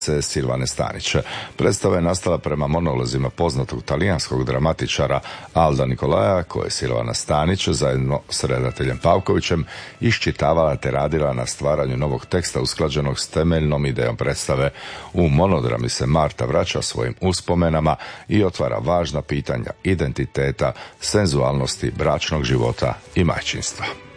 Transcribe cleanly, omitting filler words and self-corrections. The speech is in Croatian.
Silvane Stanić. Predstava je nastala prema monolozima poznatog talijanskog dramatičara Alda Nikolaja, koje je Silvana Stanić zajedno s redateljem Pavkovićem iščitavala te radila na stvaranju novog teksta usklađenog s temeljnom idejom predstave. U monodrami se Marta vraća svojim uspomenama i otvara važna pitanja identiteta, senzualnosti, bračnog života i majčinstva.